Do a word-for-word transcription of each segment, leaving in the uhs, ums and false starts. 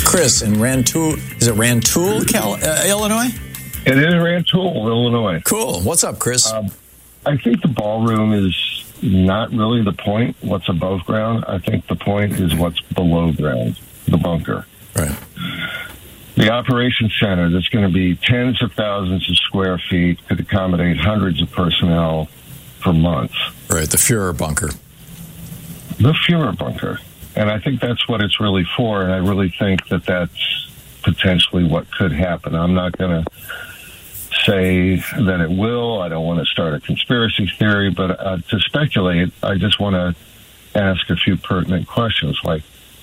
Chris in Rantoul, is it Rantoul, Cal, uh, Illinois? It is Rantoul, Illinois. Cool. What's up, Chris? Um, I think the ballroom is not really the point, what's above ground. I think the point is what's below ground, the bunker. Right. The operations center, that's going to be tens of thousands of square feet, could accommodate hundreds of personnel for months. Right, the Fuhrer bunker. The Fuhrer bunker. And I think that's what it's really for, and I really think that that's potentially what could happen. I'm not going to say that it will. I don't want to start a conspiracy theory, but uh, to speculate, I just want to ask a few pertinent questions, like,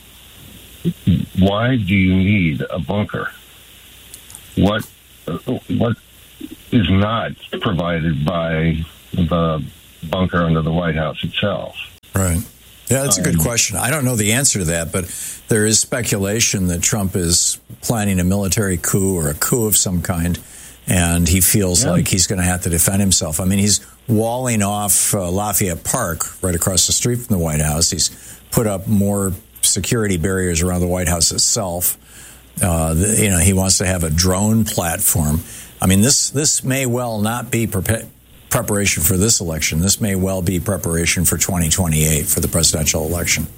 why do you need a bunker? What what is not provided by the bunker under the White House itself? Right. Yeah, that's a good Um, question. I don't know the answer to that, but there is speculation that Trump is planning a military coup or a coup of some kind, and he feels Yeah. like he's going to have to defend himself. I mean, he's walling off uh, Lafayette Park right across the street from the White House. He's put up more security barriers around the White House itself. Uh, the, you know, he wants to have a drone platform. I mean, this this may well not be prepa- preparation for this election. This may well be preparation for twenty twenty-eight, for the presidential election.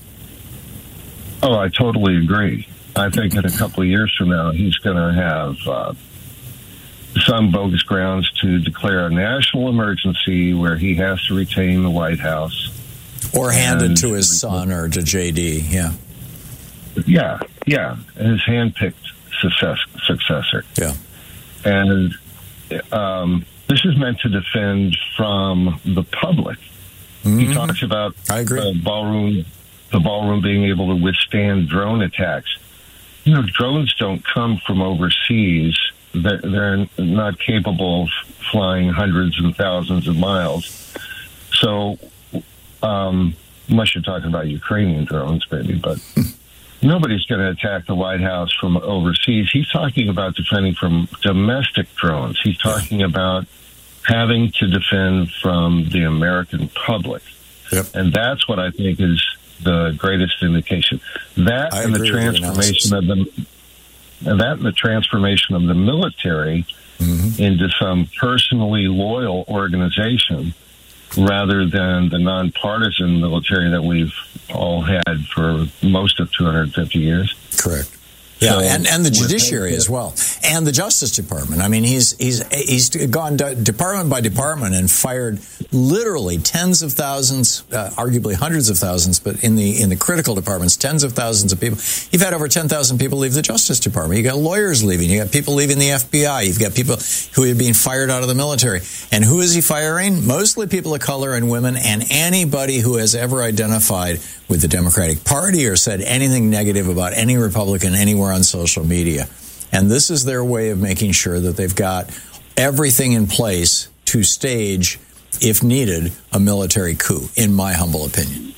Oh, I totally agree. I think in a couple of years from now, he's going to have uh, some bogus grounds to declare a national emergency where he has to retain the White House. Or hand And- it to his son or to J D, yeah. Yeah, yeah, his hand-picked success, successor. Yeah. And um, this is meant to defend from the public. Mm-hmm. He talks about I agree. the ballroom, the ballroom being able to withstand drone attacks. You know, drones don't come from overseas. They're, they're not capable of flying hundreds and thousands of miles. So, um, unless you're talking about Ukrainian drones, maybe, but nobody's going to attack the White House from overseas. He's talking about defending from domestic drones. He's talking about having to defend from the American public. Yep. And that's what I think is the greatest indication. That I and the agree with your transformation of the and that and the transformation of the military mm-hmm. into some personally loyal organization rather than the nonpartisan military that we've all had for most of two hundred fifty years. Correct. Yeah, So, and, and the with judiciary that- as well, and the Justice Department. I mean, he's he's he's gone de- department by department and fired literally tens of thousands, uh, arguably hundreds of thousands, but in the in the critical departments, tens of thousands of people. You've had over ten thousand people leave the Justice Department. You got lawyers leaving. You got people leaving the F B I. You've got people who are being fired out of the military. And who is he firing? Mostly people of color and women, and anybody who has ever identified with the Democratic Party or said anything negative about any Republican anywhere on social media. And this is their way of making sure that they've got everything in place to stage, if needed, a military coup, in my humble opinion.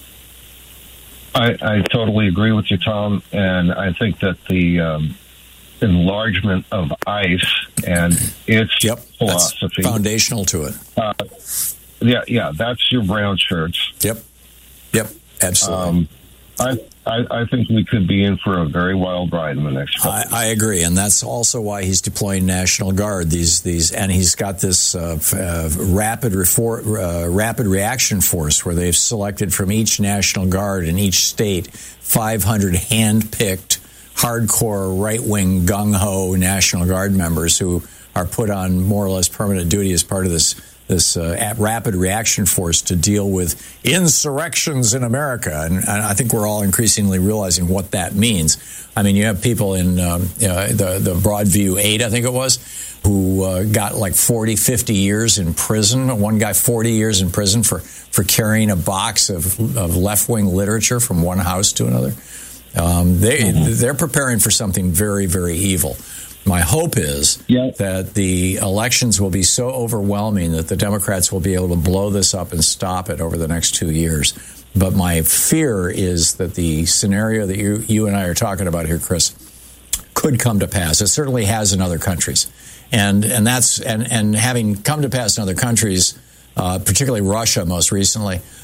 I, I totally agree with you, Tom, and I think that the um, enlargement of ICE and its Yep, philosophy, that's foundational to it. Uh, yeah, yeah, that's your brown shirts. Yep, yep, absolutely. Um, I, I, I think we could be in for a very wild ride in the next couple I, of I agree, and that's also why he's deploying National Guard. These, these, and he's got this uh, uh, rapid refor- uh, rapid reaction force where they've selected from each National Guard in each state five hundred hand-picked, hardcore, right-wing, gung-ho National Guard members who are put on more or less permanent duty as part of this. this uh, rapid reaction force to deal with insurrections in America. And, and I think we're all increasingly realizing what that means. I mean, you have people in um, uh, the, the Broadview eight, I think it was, who uh, got like forty, fifty years in prison. One guy, forty years in prison for, for carrying a box of, of left-wing literature from one house to another. Um, they, mm-hmm. They're preparing for something very, very evil. My hope is yeah. that the elections will be so overwhelming that the Democrats will be able to blow this up and stop it over the next two years. But my fear is that the scenario that you, you and I are talking about here, Chris, could come to pass. It certainly has in other countries. And and that's and, and having come to pass in other countries, uh, particularly Russia most recently,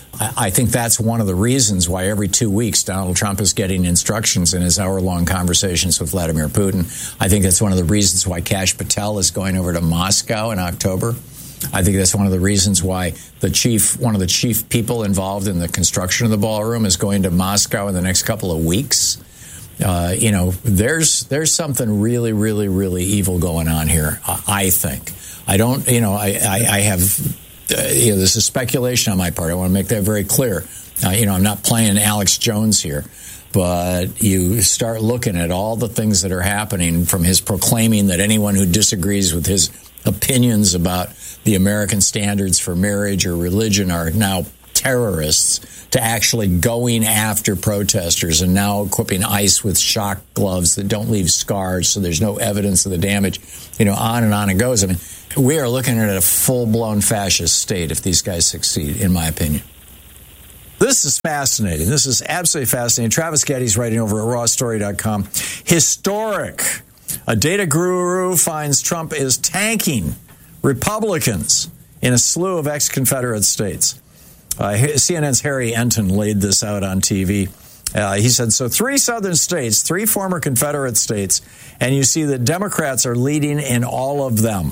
I, I think that's one of the reasons why every two weeks Donald Trump is getting instructions in his hour-long conversations with Vladimir Putin. I think that's one of the reasons why Kash Patel is going over to Moscow in October. I think that's one of the reasons why the chief, one of the chief people involved in the construction of the ballroom is going to Moscow in the next couple of weeks. Uh, you know, there's there's something really, really, really evil going on here, I think. I don't, you know, I, I, I have, uh, you know, this is speculation on my part. I want to make that very clear. Uh, you know, I'm not playing Alex Jones here. But you start looking at all the things that are happening, from his proclaiming that anyone who disagrees with his opinions about the American standards for marriage or religion are now terrorists, to actually going after protesters and now equipping ICE with shock gloves that don't leave scars, so there's no evidence of the damage. You know, on and on it goes. I mean, we are looking at a full-blown fascist state if these guys succeed, in my opinion. This is fascinating. This is absolutely fascinating. Travis Getty's writing over at raw story dot com. Historic. A data guru finds Trump is tanking Republicans in a slew of ex-Confederate states. Uh, C N N's Harry Enton laid this out on T V. Uh, he said, so three southern states, three former Confederate states, and you see that Democrats are leading in all of them.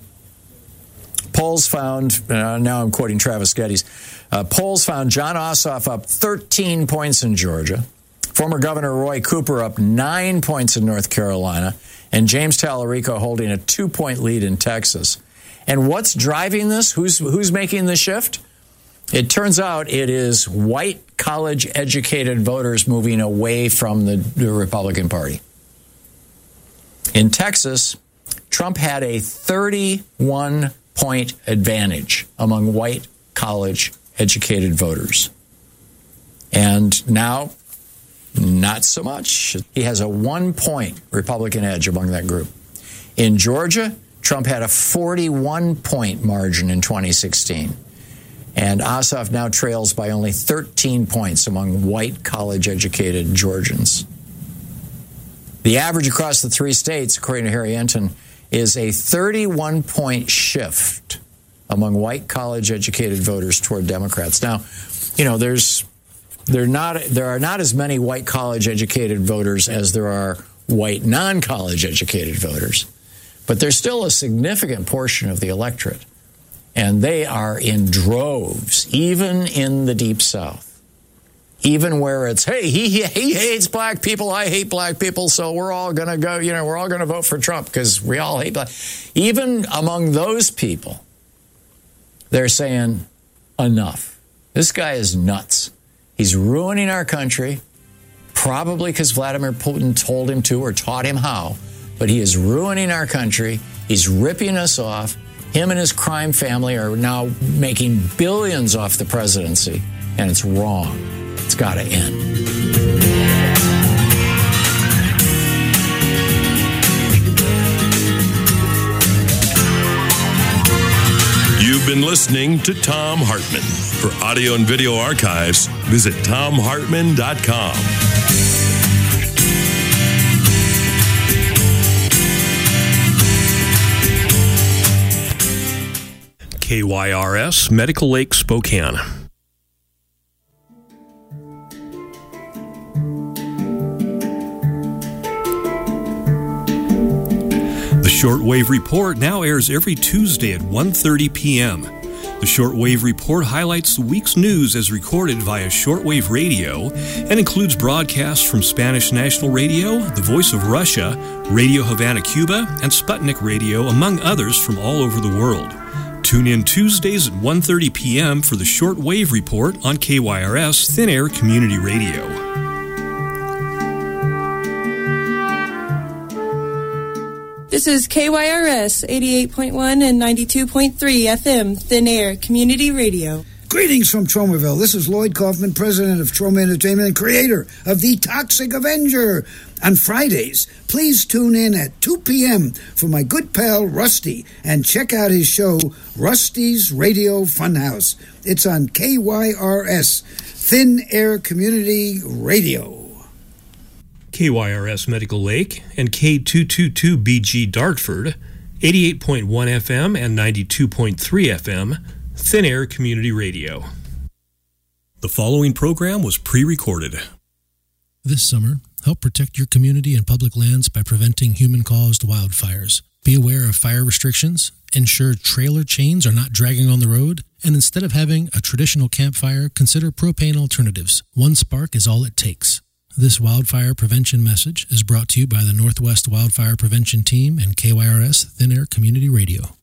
Polls found, uh, now I'm quoting Travis Getty's, uh, polls found John Ossoff up thirteen points in Georgia, former Governor Roy Cooper up nine points in North Carolina, and James Tallarico holding a two-point lead in Texas. And what's driving this? Who's who's making the shift? It turns out it is white, college-educated voters moving away from the, the Republican Party. In Texas, Trump had a thirty-one point advantage among white, college-educated voters. And now, not so much. He has a one-point Republican edge among that group. In Georgia, Trump had a forty-one point margin in twenty sixteen. And Ossoff now trails by only thirteen points among white, college-educated Georgians. The average across the three states, according to Harry Enton, is a thirty-one point shift among white, college-educated voters toward Democrats. Now, you know, there's there not there are not as many white, college-educated voters as there are white, non-college-educated voters, but there's still a significant portion of the electorate. And they are in droves, even in the Deep South. Even where it's, hey, he, he, he hates black people, I hate black people, so we're all going to go, you know, we're all going to vote for Trump because we all hate black. Even among those people, they're saying, enough. This guy is nuts. He's ruining our country, probably because Vladimir Putin told him to or taught him how, but he is ruining our country. He's ripping us off. Him and his crime family are now making billions off the presidency, and it's wrong. It's got to end. You've been listening to Thom Hartmann. For audio and video archives, visit thom hartmann dot com. K Y R S, Medical Lake, Spokane. The Shortwave Report now airs every Tuesday at one thirty p.m. The Shortwave Report highlights the week's news as recorded via shortwave radio and includes broadcasts from Spanish National Radio, the Voice of Russia, Radio Havana, Cuba, and Sputnik Radio, among others from all over the world. Tune in Tuesdays at one thirty p.m. for the Shortwave Report on K Y R S Thin Air Community Radio. This is K Y R S eighty-eight point one and ninety-two point three F M Thin Air Community Radio. Greetings from Tromaville. This is Lloyd Kaufman, president of Troma Entertainment and creator of The Toxic Avenger. On Fridays, please tune in at two p.m. for my good pal Rusty and check out his show, Rusty's Radio Funhouse. It's on K Y R S, Thin Air Community Radio. K Y R S Medical Lake and K two twenty-two B G Dartford, eighty-eight point one F M and ninety-two point three F M, Thin Air Community Radio. The following program was pre-recorded. This summer, help protect your community and public lands by preventing human-caused wildfires. Be aware of fire restrictions, ensure trailer chains are not dragging on the road, and instead of having a traditional campfire, consider propane alternatives. One spark is all it takes. This wildfire prevention message is brought to you by the Northwest Wildfire Prevention Team and K Y R S Thin Air Community Radio.